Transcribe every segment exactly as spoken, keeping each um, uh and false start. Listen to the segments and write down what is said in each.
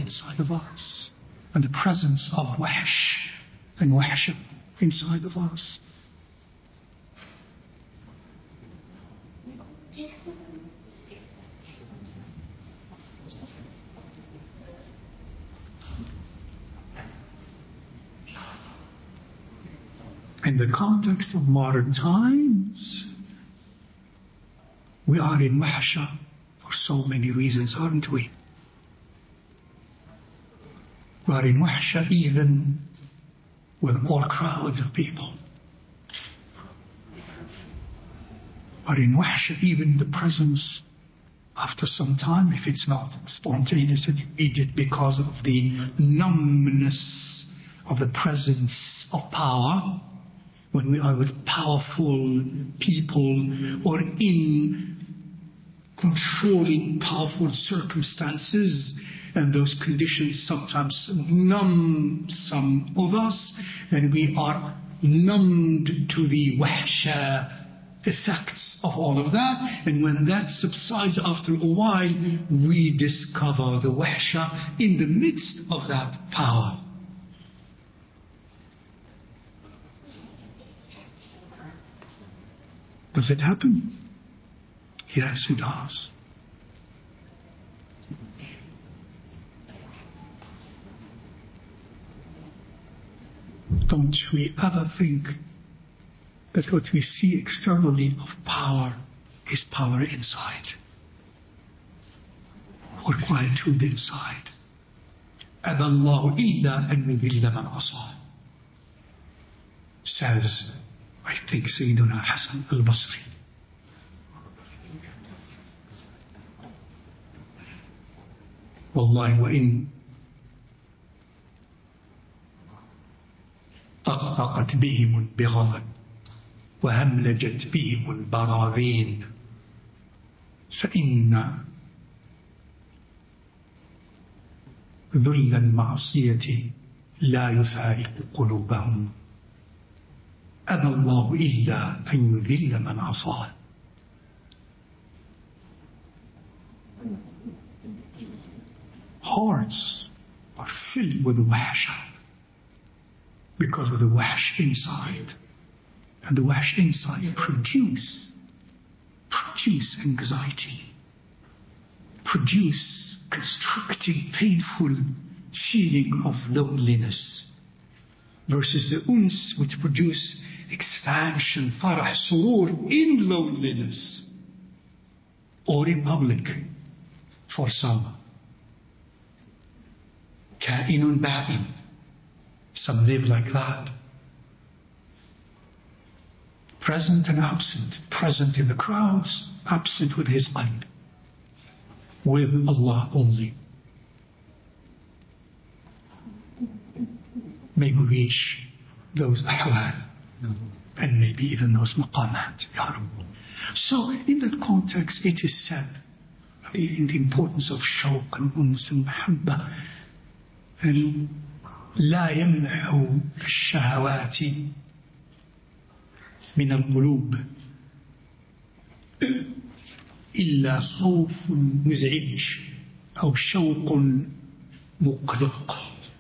inside of us, and the presence of wahsh and wahsha inside of us. In the context of modern times, we are in wahsha for so many reasons, aren't we? We are in wahsha even with all crowds of people. We are in wahsha even the presence after some time, if it's not spontaneous and immediate, because of the numbness of the presence of power. When we are with powerful people or in controlling powerful circumstances, and those conditions sometimes numb some of us, and we are numbed to the wahsha effects of all of that. And when that subsides after a while, we discover the wahsha in the midst of that power. Does it happen? Yes, it does. Don't we ever think that what we see externally of power is power inside, or quietude inside? أَبَى اللَّهُ إِلَّا أَنْ يُذِلَّ مَنْ عَصَاهُ, says, I think, Sayyiduna Hasan al-Basri. Wallahi, وَإِن طَقْطَقَتْ بِهِمُ الْبِغَالِ وَهَمْلَجَتْ بِهِمُ الْبَرَاذِينَ فَإِنَّ ذُلَّ الْمَعْصِيَةِ لَا يُفَارِقُ قُلُوبَهُمْ أَبَى اللَّهُ إِلَّا أَنْ يُذِلَّ مَنْ عَصَاهُ. Hearts are filled with wahsha because of the wahsh inside. And the wahsh inside produce, produce anxiety, produce constricting, painful feeling of loneliness, versus the uns, which produce expansion, farah, surur, in loneliness or in public for some. Ka'inun ba'in. Some live like that. Present and absent. Present in the crowds, absent with his mind. With Allah only. May we reach those ahwal, and maybe even those maqamat, Ya Rabbi. So, in that context, it is said, in the importance of shawq and uns and mahabba, and لا يمنع الشهوات من القلوب إلا خوف مزعج أو شوق مقلق.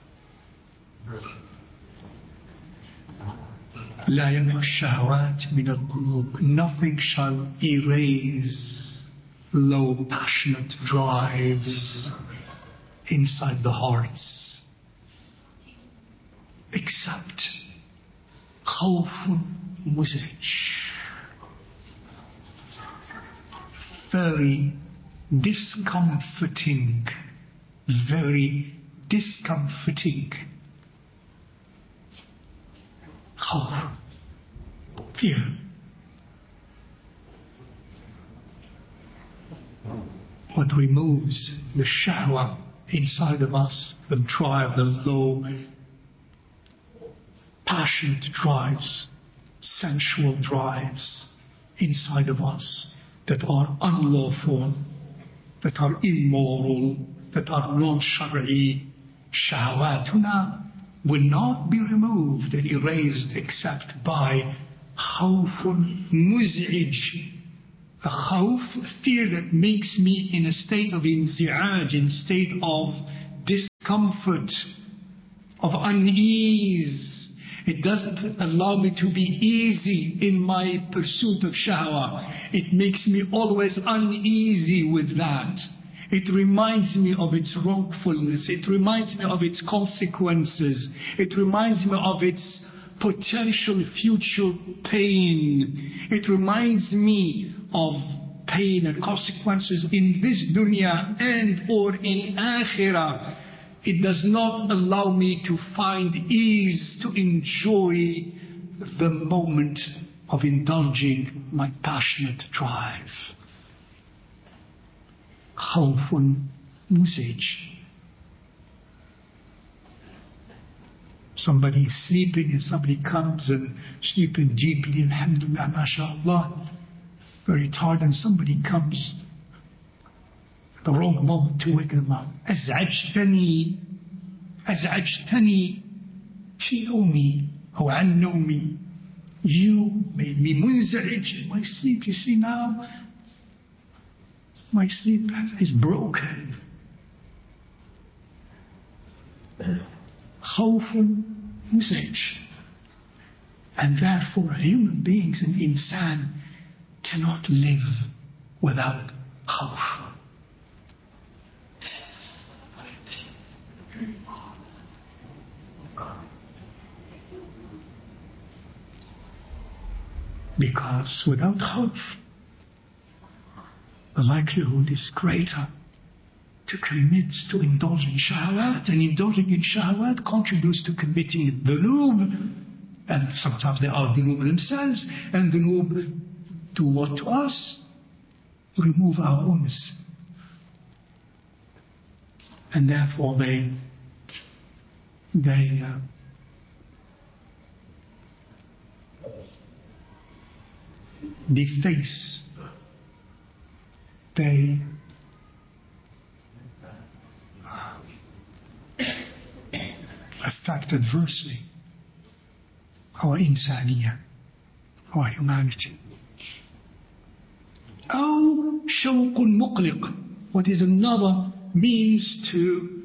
لا يمنع الشهوات من القلوب. Nothing shall erase low passionate drives inside the hearts except خوف مزعج, very discomforting, very discomforting خوف, fear. What removes the shahwa inside of us, the drive, the low passionate drives, sensual drives inside of us that are unlawful, that are immoral, that are non-shari'i. Shahwatuna will not be removed and erased except by khawfun muz'ij, a khawf, fear that makes me in a state of inzi'aj, in state of discomfort. discomfort, of unease. It doesn't allow me to be easy in my pursuit of shahwa. It makes me always uneasy with that. It reminds me of its wrongfulness. It reminds me of its consequences. It reminds me of its potential future pain. It reminds me of pain and consequences in this dunya and or in akhirah. It does not allow me to find ease, to enjoy the moment of indulging my passionate drive. خوف مزعج. Somebody is sleeping and somebody comes and sleeping deeply, alhamdulillah, mashallah, very tired, and somebody comes at the wrong moment to wake them up. أزعجتني أزعجتني في نومي أو عن نومي. You made me منزعج in my sleep. You see now, my sleep is broken. خوف مزعج. And therefore human beings and insan cannot live without خوف. Because without خوف, the likelihood is greater to commit, to indulge in shahwat, and indulging in shahwat contributes to committing dhunub, and sometimes they are dhunub themselves, and dhunub do what to us? Remove our onus. And therefore they they uh, deface, they affect adversely our insaniyah, our humanity. أو شوق مقلق, what is another means to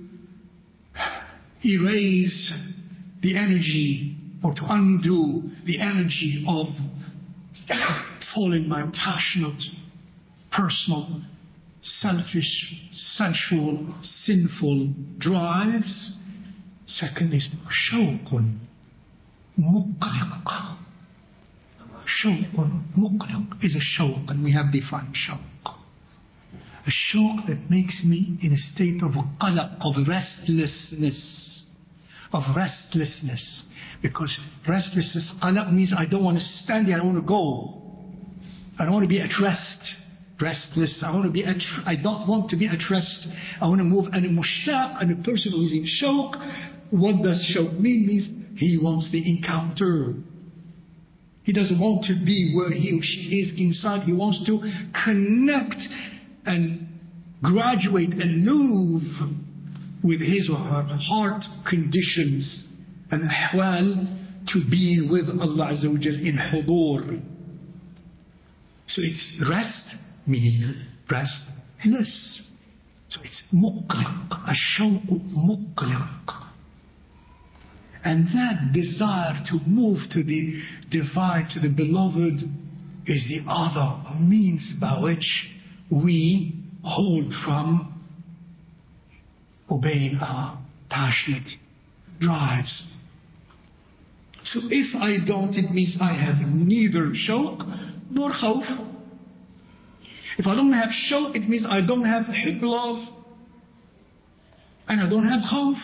erase the energy or to undo the energy of falling by passionate, personal, selfish, sensual, sinful drives. Second is shawqun muqliq. Shawqun muqliq is a shawq, and we have defined shawq. A shawq that makes me in a state of qalaq, of restlessness, of restlessness. Because restlessness, qalaq, means I don't want to stand here, I want to go. I don't want to be at rest. Restless, I want to be at, I don't want to be at rest. I want to move. And a mushtaq, and a person who is in shawq, what does shawq mean? Means he wants the encounter. He doesn't want to be where he or she is inside. He wants to connect and graduate and move with his or her heart conditions and ahwal to be with Allah Azza wa Jal in hudur. So it's rest, meaning restless. So it's muqliq, ash-shawq muqliq. And that desire to move to the divine, to the beloved, is the other means by which we hold from obeying our passionate drives. So if I don't, it means I have neither shawq nor khawf. If I don't have shawq, it means I don't have hib love, and I don't have khawf.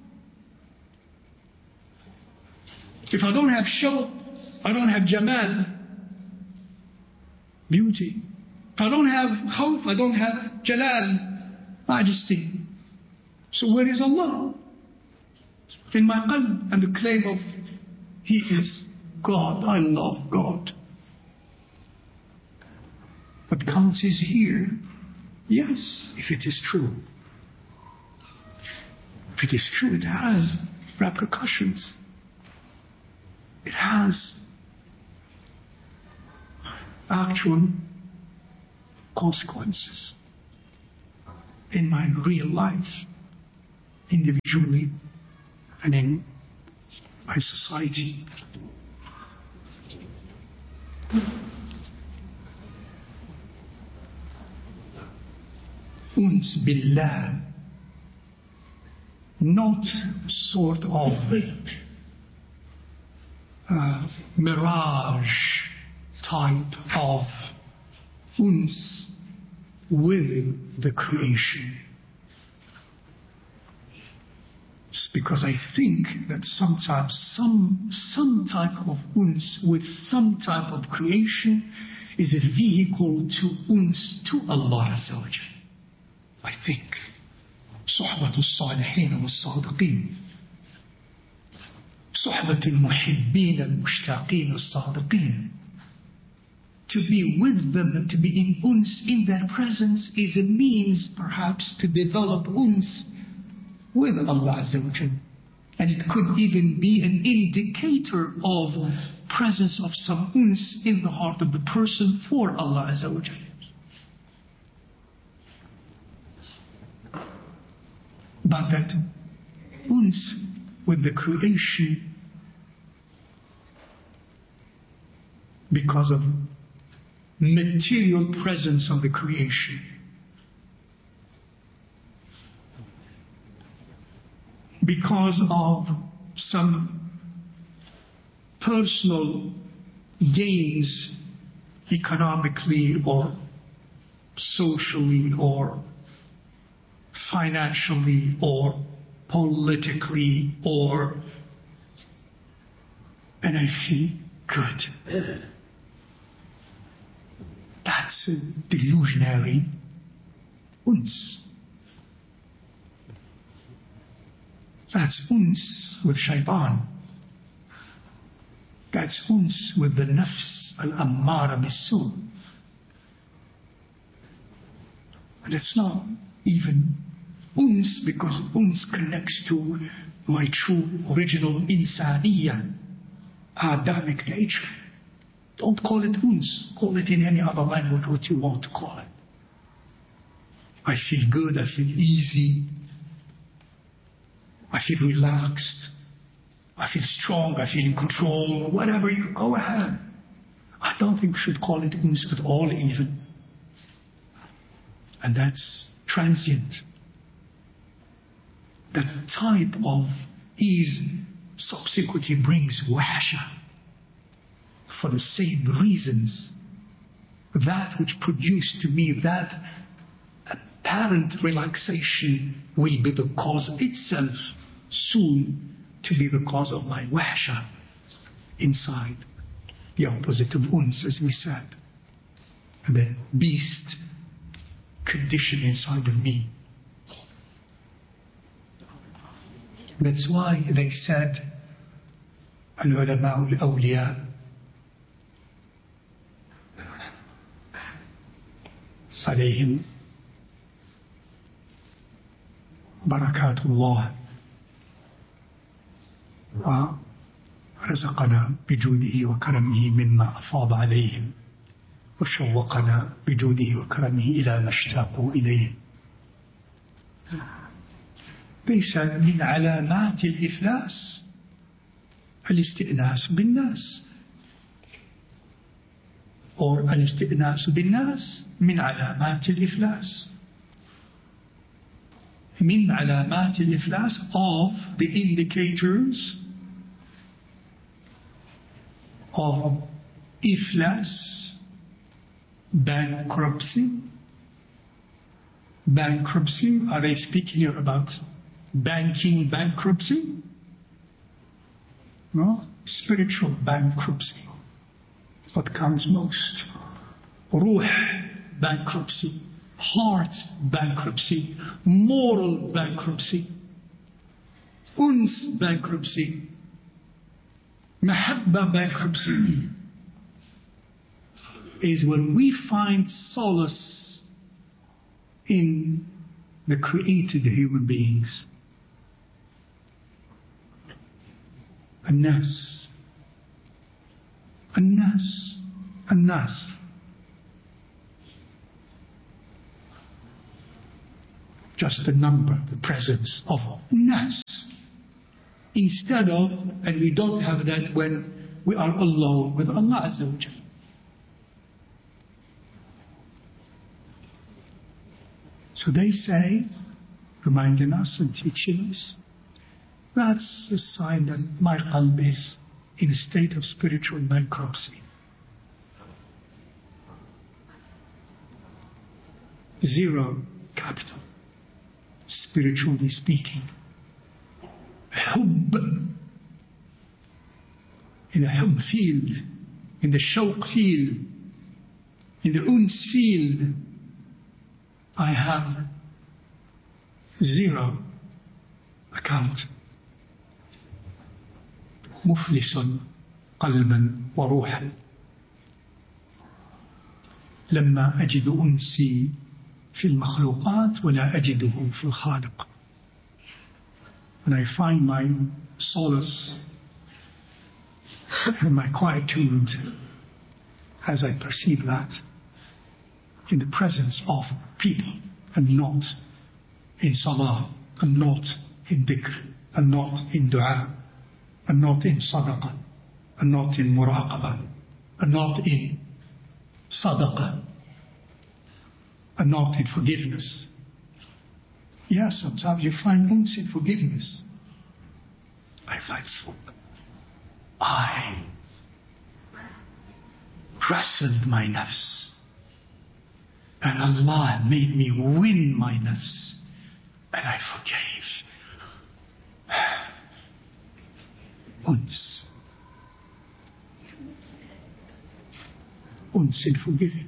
If I don't have shawq, I don't have jamal, beauty. If I don't have khawf, I don't have jalal, majesty. So where is Allah? In my qalb, and the claim of He is God. I love God. What counts is here. Yes, if it is true. If it is true, it has repercussions. It has actual consequences in my real life. individually and in my society. Uns billah, not sort of uh, mirage type of uns with the creation. It's because I think that sometimes some some type of uns with some type of creation is a vehicle to uns to Allah Azza wa Jal. I think صحبة الصالحين والصادقين صحبة المحبين المشتاقين الصادقين. To be with them and to be in uns, in their presence, is a means perhaps to develop uns with Allah Azza wa Jal. And it could even be an indicator of presence of some uns in the heart of the person for Allah Azza wa Jal. But that uns with the creation, because of material presence of the creation, because of some personal gains economically or socially or financially or politically, or and I feel good. That's a delusionary uns. That's uns with shaitan. That's uns with the nafs al-ammara bis-su. And it's not even uns because uns connects to my true original insaniya, Adamic nature. Don't call it uns. Call it in any other language what you want to call it. I feel good, I feel easy, I feel relaxed, I feel strong, I feel in control, whatever you go ahead. I don't think we should call it uns at all even. And that's transient. That type of ease subsequently brings wahsha. For the same reasons, that which produced to me that apparent relaxation will be the cause itself soon to be the cause of my wahsha inside. The opposite of uns, as we said. The beast condition inside of me. That's why they said, Al-ulama al-awliya, عليهم بركات الله ورزقنا بجوده وكرمه مما أفاض عليهم وشوقنا بجوده وكرمه إلى ما اشتاقوا إليه. ليس من علامات الإفلاس الاستئناس بالناس، or الاستئناس بالناس من علامات الإفلاس. من علامات الإفلاس of the indicators of إفلاس, bankruptcy. Bankruptcy, are they speaking here about banking bankruptcy? No, spiritual bankruptcy. What counts most? Ruh bankruptcy, heart bankruptcy, moral bankruptcy, uns bankruptcy, mahabba bankruptcy is when we find solace in the created human beings. الناس الناس الناس just the number, the presence of nas. Instead of, and we don't have that when we are alone with Allah Azza wa Jalla. So they say, reminding us and teaching us, that's a sign that my qalb is in a state of spiritual bankruptcy. Zero capital, spiritually speaking. Hubb, in the hubb field, in the shawq field, in the uns field, I have zero account. مفلس قلبا وروحا. لما أجد أنسي في المخلوقات ولا أجده في الخالق. When I find my solace and my quietude as I perceive that in the presence of people and not in salah and not in dhikr and not in dua and not in sadaqah and not in muraqabah and not in sadaqah and not in forgiveness. Yes, sometimes you find uns in forgiveness. I find I wrestled my nafs and Allah made me win my nafs and I forgave. Uns. Uns in forgiving.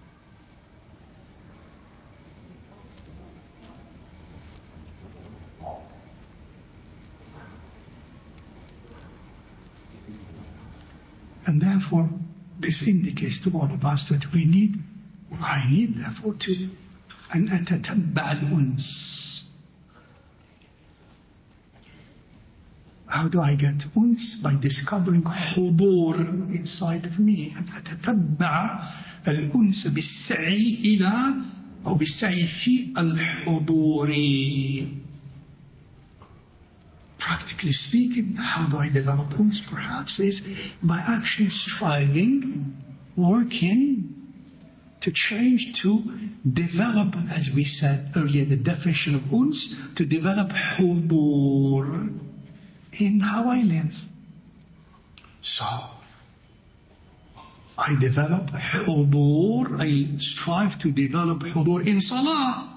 And therefore, this indicates to all of us that we need, I need therefore to, أن أتتبع الأنس. How do I get uns? By discovering حضور inside of me. أن أتتبع الأنس بالسعي إلى أو بالسعي في الحضور. Practically speaking, how do I develop uns? Perhaps is by actually striving, working to change, to develop, as we said earlier, the definition of uns, to develop hudur in how I live. So, I develop hudur, I strive to develop hudur in salah.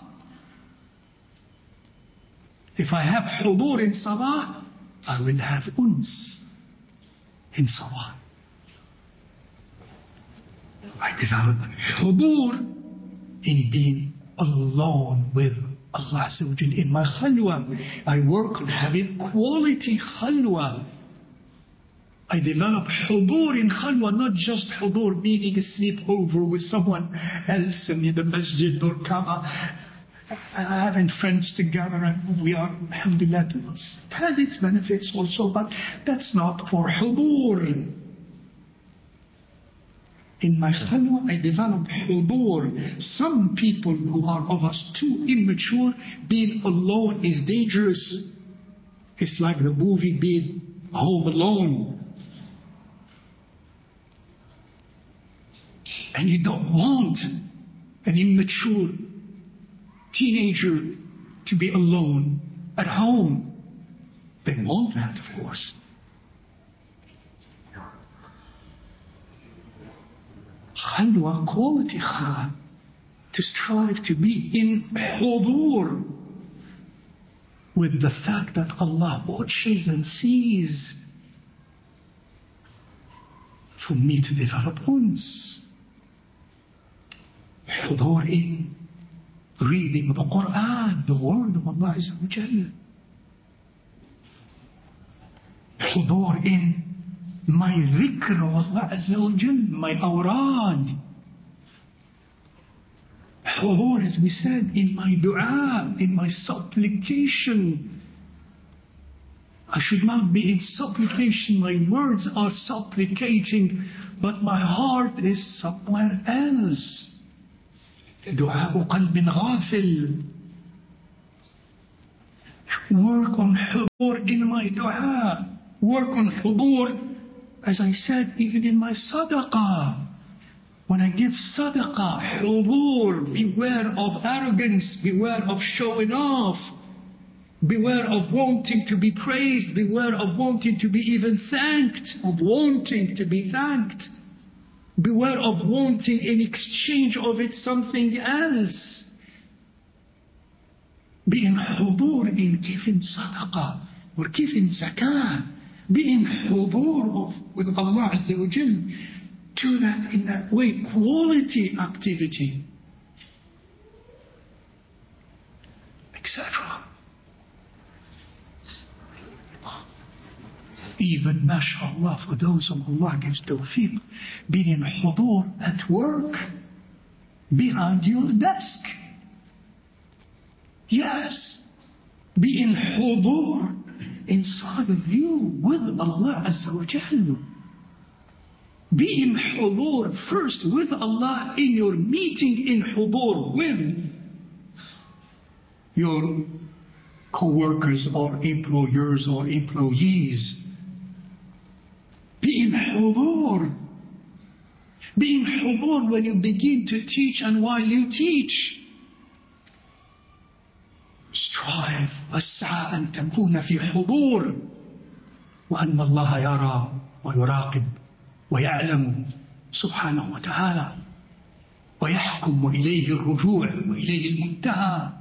If I have hudur in salah, I will have uns in salah. I develop hudur in being alone with Allah Azza wa Jal in my khalwa. I work on having quality khalwa. I develop hudur in khalwa, not just hudur meaning a sleepover with someone else in the masjid or kaaba. Having friends together and we are, alhamdulillah, it has its benefits also, but that's not for hudur. In my khalwa, I develop hudur. Some people who are of us too immature, being alone is dangerous. It's like the movie being Home Alone. And you don't want an immature teenager to be alone at home. They want that, of course. Khalwa, quality khalwa, to strive to be in hudur with the fact that Allah watches and sees, for me to develop uns. Hudur in reading the Quran, the word of Allah Azza wa Jalla. Hudur in my dhikr of Allah Azza wa Jalla, my awrad. Hudur, as we said, in my dua, in my supplication. I should not be in supplication. My words are supplicating, but my heart is somewhere else. دعاء قلب غافل. Work on hudur in my dua. Work on hudur, as I said, even in my sadaqah. When I give sadaqah, hudur, beware of arrogance, beware of showing off, beware of wanting to be praised, beware of wanting to be even thanked, of wanting to be thanked. Beware of wanting in exchange of it something else. Be in hudur in giving sadaqah or giving zakah. Be in hudur of, with Allah Azza wa Jal. Do that in that way. Quality activity. et cetera. Even, mashallah, for those whom Allah gives tawfiq, be in hudur at work, behind your desk. Yes, be in hudur inside of you with Allah Azza wa Jalla. Be in hudur first with Allah in your meeting in hudur with your co-workers or employers or employees. Be in hudur. Be in hudur when you begin to teach and while you teach. Strive واسعى أن تكون في حضور وأن الله يرى ويراقب ويعلم سبحانه وتعالى ويحكم وإليه الرجوع وإليه المنتهى.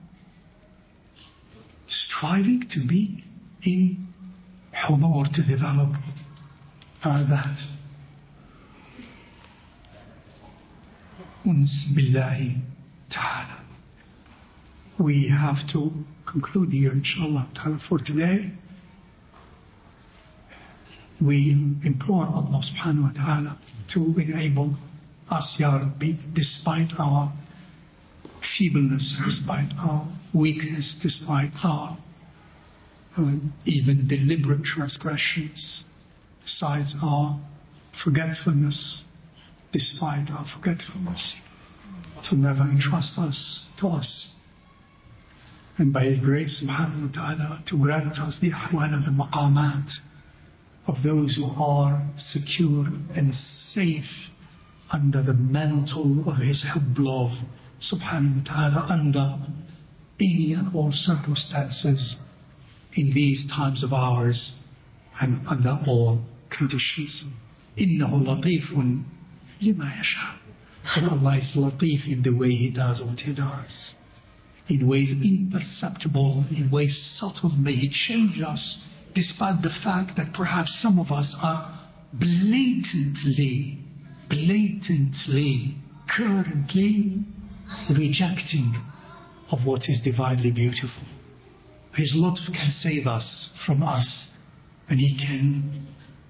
Striving to be in حضور, to develop uh, that. أنس بالله تعالى. We have to conclude here, inshallah ta'ala, for today. We implore Allah subhanahu wa ta'ala to enable us, Ya Rabbi, despite our feebleness, despite our weakness, despite our uh, even deliberate transgressions, besides our forgetfulness, despite our forgetfulness, to never entrust us to us. And by His grace, subhanahu wa ta'ala, to grant us the ahwal and the maqamat of those who are secure and safe under the mantle of His hubb love, subhanahu wa ta'ala, under any and all circumstances in these times of ours and under all conditions. إِنَّهُ لَطِيفٌ لِمَا يَشَاءُ. And Allah is latif in the way He does what He does. In ways imperceptible, in ways subtle, may He change us, despite the fact that perhaps some of us are blatantly, blatantly, currently rejecting of what is divinely beautiful. His lutf can save us from us, and He can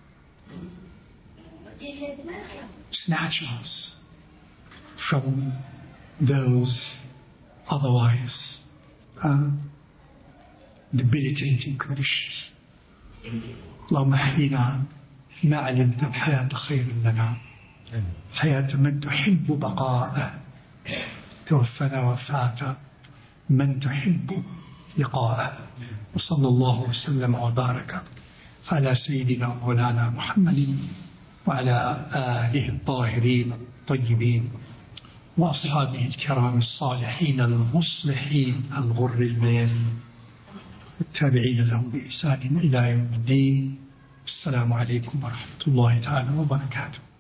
snatch us from those otherwise uh, debilitating conditions. اللهم احينا ما علمت الحياة خير لنا حياة من تحب بقاءه توفنا وفاة من تحب لقاءه وصلى الله وسلم وبارك على سيدنا مولانا محمد وعلى آله الطاهرين الطيبين وأصحابه الكرام الصالحين المصلحين الغر الميامين التابعين لهم بإحسان إلى يوم الدين. السلام عليكم ورحمة الله تعالى وبركاته.